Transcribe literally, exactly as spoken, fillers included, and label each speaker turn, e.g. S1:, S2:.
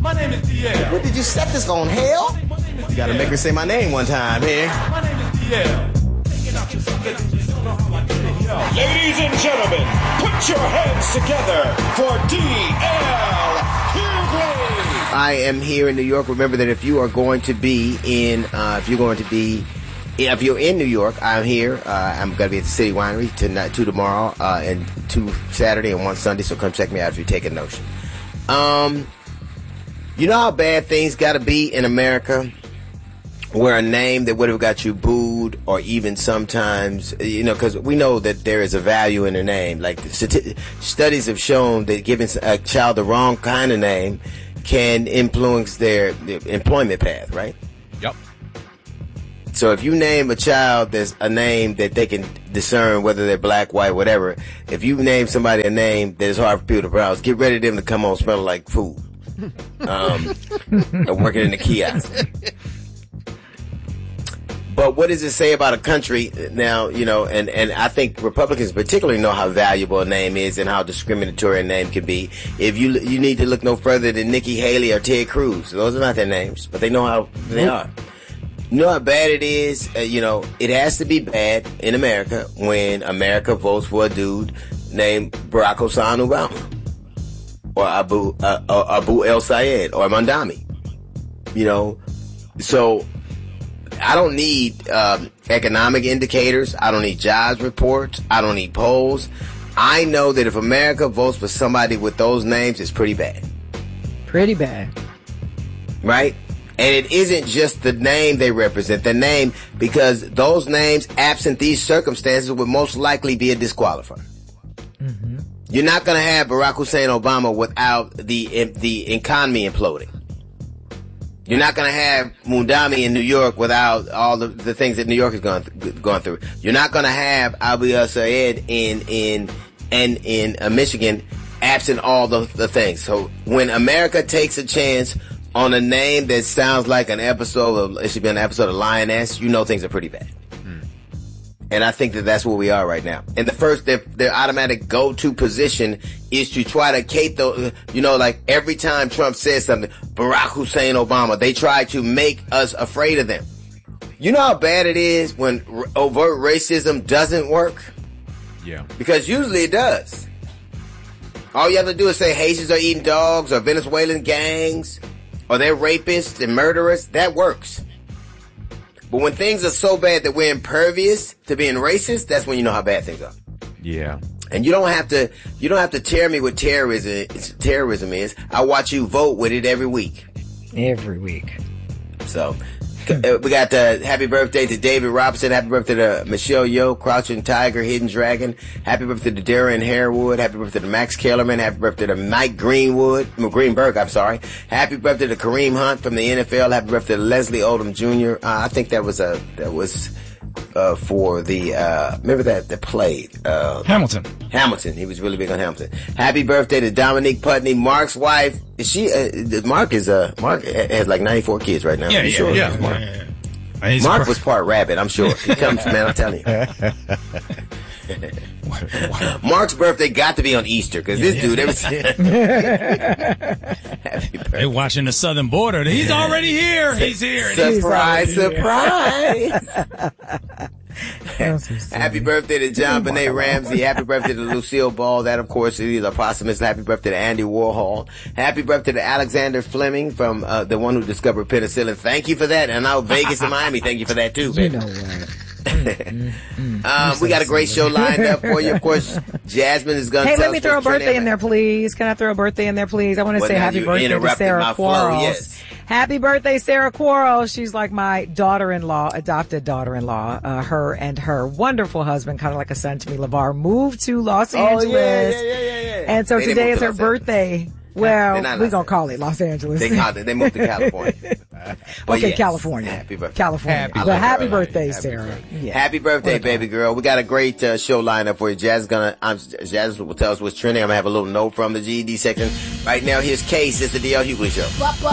S1: My name is D L.
S2: What did you set this on, hell? You gotta make her say my name one time here.
S1: My name is D L.
S3: Ladies and gentlemen, put your hands together for D L Hughley.
S2: I am here in New York. Remember that if you are going to be in, uh, if you're going to be, if you're in New York, I'm here. Uh, I'm going to be at the City Winery tonight, two tomorrow, uh, and two Saturday and one Sunday. So come check me out if you take a notion. Um, you know how bad things got to be in America, where a name that would have got you booed, or even sometimes, you know, because we know that there is a value in a name. Like st- studies have shown that giving a child the wrong kind of name can influence their, their employment path, right?
S4: Yep.
S2: So if you name a child that's a name that they can discern whether they're black, white, whatever, if you name somebody a name that is hard for people to pronounce, get ready for them to come home smelling like food. Um, and working in the kiosk. But what does it say about a country now, you know, and, and I think Republicans particularly know how valuable a name is and how discriminatory a name can be. If you you need to look no further than Nikki Haley or Ted Cruz. Those are not their names, but they know how they are. You know how bad it is? Uh, you know, it has to be bad in America when America votes for a dude named Barack Hussein Obama or Abu, uh, uh, Abu El Sayed or Mandami. You know, so I don't need um, economic indicators. I don't need jobs reports. I don't need polls. I know that if America votes for somebody with those names, it's pretty bad.
S5: Pretty bad.
S2: Right? And it isn't just the name they represent, the name, because those names, absent these circumstances, would most likely be a disqualifier. Mm-hmm. You're not going to have Barack Hussein Obama without the the economy imploding. You're not going to have Mundami in New York without all the, the things that New York has gone th- gone through. You're not going to have Abu El Sayed in in and in uh, Michigan absent all the, the things. So when America takes a chance on a name that sounds like an episode of, it should be an episode of Lioness, you know things are pretty bad. Hmm. And I think that that's where we are right now. And the first, their, their automatic go-to position is to try to cape the, you know, like every time Trump says something, Barack Hussein Obama, they try to make us afraid of them. You know how bad it is when r- overt racism doesn't work?
S4: Yeah.
S2: Because usually it does. All you have to do is say Haitians are eating dogs, or Venezuelan gangs, or they're rapists and murderers. That works. But when things are so bad that we're impervious to being racist, that's when you know how bad things are.
S4: Yeah.
S2: And you don't have to, you don't have to tear me with terrorism, terrorism is. I watch you vote with it every week.
S5: Every week.
S2: So, uh, we got uh, happy birthday to David Robinson. Happy birthday to Michelle Yeoh, Crouching Tiger, Hidden Dragon. Happy birthday to Darren Harewood. Happy birthday to Max Kellerman. Happy birthday to Mike Greenwood, Greenberg, I'm sorry. Happy birthday to Kareem Hunt from the N F L. Happy birthday to Leslie Odom Junior Uh, I think that was a, that was, uh, for the, uh, remember that, that played, uh,
S4: Hamilton.
S2: Hamilton. He was really big on Hamilton. Happy birthday to Dominique Putney, Mark's wife. Is she, uh, Mark is, uh, Mark has like ninety-four kids right now.
S4: Yeah, yeah,
S2: sure
S4: yeah,
S2: Mark,
S4: yeah, yeah, yeah.
S2: Mark was part rabbit, I'm sure. He comes, man, I'm telling you. Mark's birthday got to be on Easter, because this dude, every Happy birthday.
S4: They watching the southern border. He's already here. He's here.
S2: Surprise,
S5: He's
S2: surprise.
S5: So
S2: Happy birthday to John Benet Ramsey. Happy birthday to Lucille Ball. That, of course, is a posthumous. Happy birthday to Andy Warhol. Happy birthday to Alexander Fleming, from uh, the one who discovered penicillin. Thank you for that. And now Vegas and Miami, thank you for that too, baby.
S5: You know what?
S2: um, we got a great show lined up for you. Of course, Jasmine is going to
S5: Hey,
S2: tell
S5: let me
S2: us
S5: throw a
S2: what's
S5: birthday
S2: trending.
S5: in there, please. Can I throw a birthday in there, please? I want to
S2: Well,
S5: say
S2: now
S5: happy
S2: you
S5: birthday to
S2: interrupted
S5: Sarah
S2: my flow,
S5: Quarles.
S2: yes.
S5: Happy birthday, Sarah Quarles. She's like my daughter-in-law, adopted daughter-in-law. Uh, her and her wonderful husband, kind of like a son to me, LeVar, moved to Los
S2: Oh,
S5: Angeles.
S2: yeah, yeah, yeah, yeah, yeah.
S5: And so
S2: They didn't
S5: today
S2: move
S5: is
S2: to
S5: her
S2: Los Angeles.
S5: birthday. Well,
S2: They're not
S5: we're
S2: Los
S5: going to call it Los Angeles.
S2: They called it. They moved to California. But
S5: Okay,
S2: yes,
S5: California.
S2: Happy birthday.
S5: California.
S4: Happy
S5: But
S2: birthday.
S5: happy birthday,
S2: Happy
S5: Sarah.
S2: birthday.
S5: Yeah.
S2: Happy birthday,
S5: What a
S2: baby girl. We got a great uh, show lined up for you. Jazz is gonna, I'm, Jazz will tell us what's trending. I'm gonna have a little note from the G E D section. Right now, here's Case. It's the D L Hughley Show.